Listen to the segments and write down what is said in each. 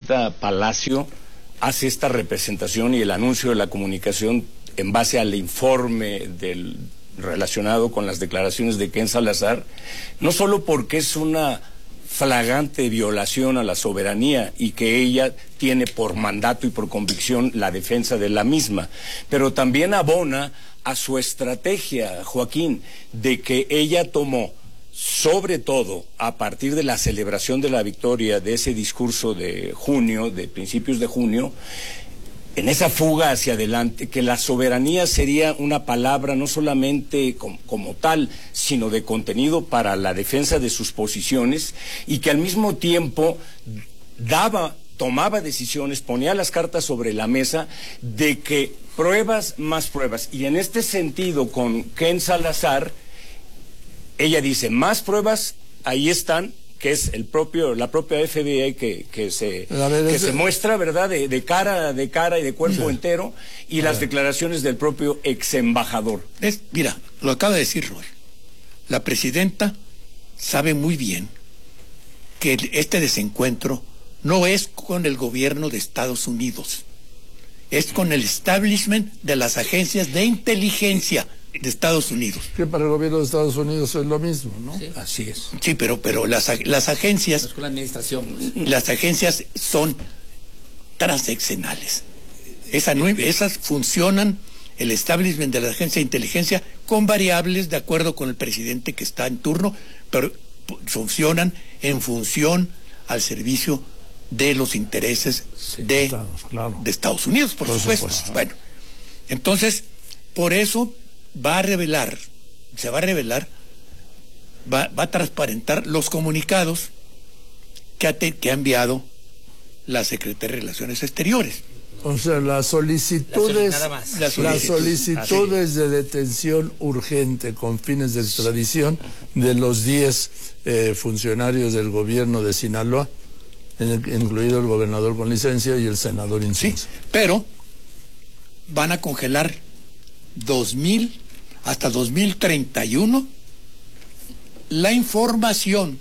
presidenta Palacio hace esta representación y el anuncio de la comunicación en base al informe relacionado con las declaraciones de Ken Salazar, no solo porque es una flagrante violación a la soberanía y que ella tiene por mandato y por convicción la defensa de la misma, pero también abona a su estrategia, Joaquín, de que ella tomó, sobre todo a partir de la celebración de la victoria de ese discurso de junio, de principios de junio, en esa fuga hacia adelante, que la soberanía sería una palabra no solamente como tal, sino de contenido para la defensa de sus posiciones, y que al mismo tiempo tomaba decisiones, ponía las cartas sobre la mesa de que pruebas más pruebas. Y en este sentido, con Ken Salazar, ella dice, más pruebas, ahí están, que es la propia FBI que se muestra, ¿verdad?, de cara y de cuerpo entero, y las declaraciones del propio ex embajador. Mira, lo acaba de decir Roy. La presidenta sabe muy bien que este desencuentro no es con el gobierno de Estados Unidos, es con el establishment de las agencias de inteligencia de Estados Unidos. Que para el gobierno de Estados Unidos es lo mismo, ¿no? Sí. Así es. Sí, pero las agencias... Es con la administración. Las agencias son transeccionales. Esas funcionan, el establishment de la agencia de inteligencia, con variables de acuerdo con el presidente que está en turno, pero funcionan en función al servicio de los intereses de Estados Unidos, por supuesto. Bueno, entonces, por eso va a transparentar los comunicados que ha enviado la Secretaría de Relaciones Exteriores. O sea, las solicitudes de detención urgente con fines de extradición de los 10 funcionarios del gobierno de Sinaloa, incluido el gobernador con licencia y el senador Insunza. Sí, pero van a congelar hasta 2031 la información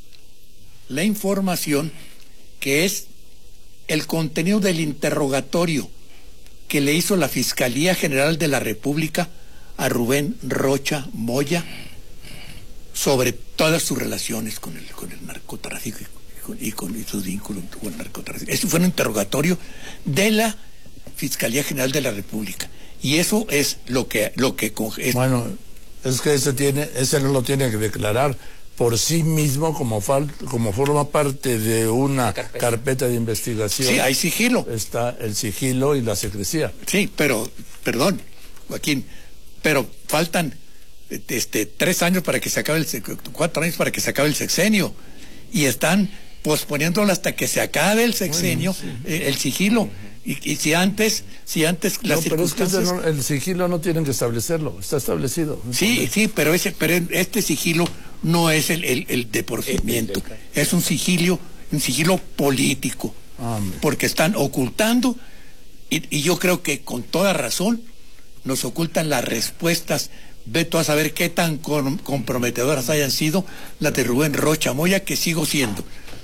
que es el contenido del interrogatorio que le hizo la Fiscalía General de la República a Rubén Rocha Moya sobre todas sus relaciones con el narcotráfico y con sus vínculos con el narcotráfico. Eso fue un interrogatorio de la Fiscalía General de la República. Y eso es lo que bueno, es que ese no lo tiene que declarar por sí mismo como forma parte de una carpeta de investigación. Sí, hay sigilo. Está el sigilo y la secrecía. Sí, pero, perdón, Joaquín, pero faltan 3 años para que se acabe 4 años para que se acabe el sexenio. Y están posponiéndolo hasta que se acabe el sexenio, el sigilo. Y si antes las circunstancias... Pero es que el sigilo no tienen que establecerlo, está establecido. Sí, pero este sigilo no es el de procedimiento, es un sigilo político, porque están ocultando, y yo creo que con toda razón nos ocultan las respuestas. Veto a saber qué tan comprometedoras hayan sido las de Rubén Rocha Moya, al que sigo siendo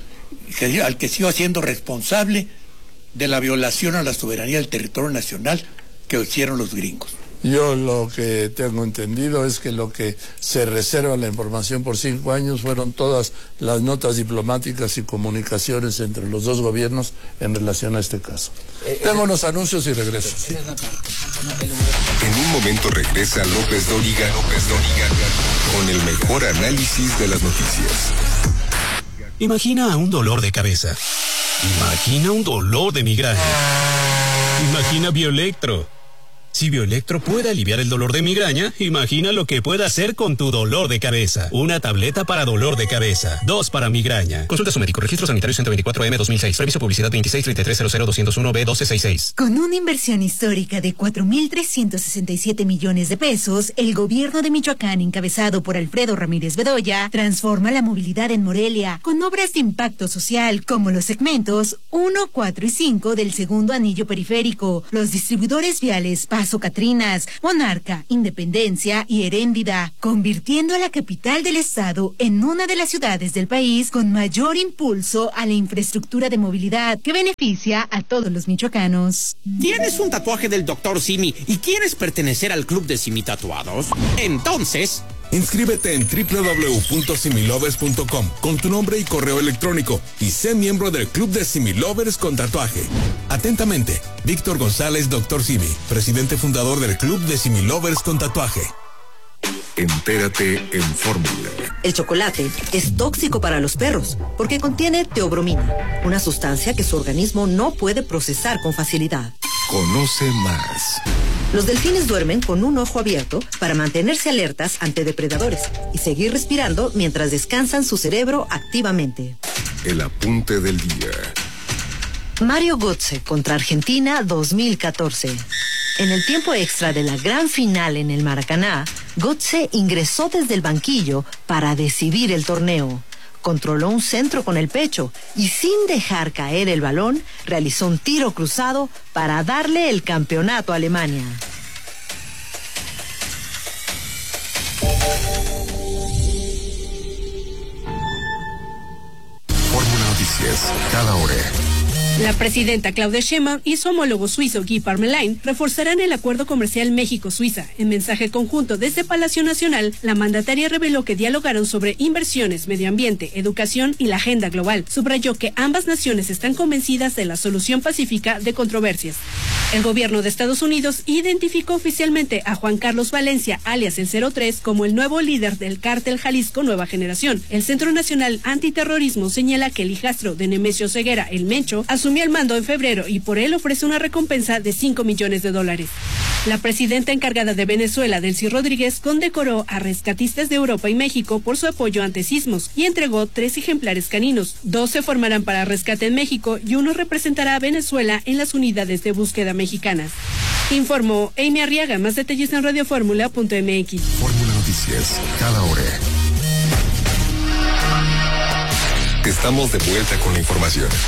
responsable de la violación a la soberanía del territorio nacional que hicieron los gringos. Yo lo que tengo entendido es que lo que se reserva la información por 5 años fueron todas las notas diplomáticas y comunicaciones entre los dos gobiernos en relación a este caso. Tengo unos anuncios y regreso. En un momento regresa López Dóriga con el mejor análisis de las noticias. Imagina un dolor de cabeza. Imagina un dolor de migraña. Imagina Bioelectro. Si Bioelectro puede aliviar el dolor de migraña, imagina lo que puede hacer con tu dolor de cabeza. Una tableta para dolor de cabeza, 2 para migraña. Consulta a su médico. Registro sanitario 124M 2006. Previso publicidad 2633000201B1266. Con una inversión histórica de 4.367 millones de pesos, el gobierno de Michoacán, encabezado por Alfredo Ramírez Bedoya, transforma la movilidad en Morelia con obras de impacto social como los segmentos 1, 4 y 5 del segundo anillo periférico, los distribuidores viales Paso Paso Catrinas, Monarca, Independencia y Heréndida, convirtiendo a la capital del estado en una de las ciudades del país con mayor impulso a la infraestructura de movilidad que beneficia a todos los michoacanos. ¿Tienes un tatuaje del Dr. Simi y quieres pertenecer al club de Simi Tatuados? Entonces, inscríbete en www.similovers.com con tu nombre y correo electrónico y sé miembro del Club de Similovers con tatuaje. Atentamente, Víctor González, Dr. Simi, presidente fundador del Club de Similovers con tatuaje. Entérate en Fórmula. El chocolate es tóxico para los perros porque contiene teobromina, una sustancia que su organismo no puede procesar con facilidad. Conoce más. Los delfines duermen con un ojo abierto para mantenerse alertas ante depredadores y seguir respirando mientras descansan su cerebro activamente. El apunte del día. Mario Götze contra Argentina 2014. En el tiempo extra de la gran final en el Maracaná, Götze ingresó desde el banquillo para decidir el torneo. Controló un centro con el pecho y sin dejar caer el balón, realizó un tiro cruzado para darle el campeonato a Alemania. Fórmula Noticias, cada hora. La presidenta Claudia Sheinbaum y su homólogo suizo Guy Parmelin reforzarán el acuerdo comercial México-Suiza. En mensaje conjunto desde Palacio Nacional, la mandataria reveló que dialogaron sobre inversiones, medio ambiente, educación y la agenda global. Subrayó que ambas naciones están convencidas de la solución pacífica de controversias. El gobierno de Estados Unidos identificó oficialmente a Juan Carlos Valencia, alias el 03, como el nuevo líder del cártel Jalisco Nueva Generación. El Centro Nacional Antiterrorismo señala que el hijastro de Nemesio Ceguera, el Mencho, asumió el mando en febrero y por él ofrece una recompensa de $5 millones. La presidenta encargada de Venezuela, Delcy Rodríguez, condecoró a rescatistas de Europa y México por su apoyo ante sismos y entregó 3 ejemplares caninos. 2 se formarán para rescate en México y 1 representará a Venezuela en las unidades de búsqueda mexicanas. Informó Amy Arriaga. Más detalles en radioformula.mx. Fórmula Noticias, cada hora. Estamos de vuelta con la información.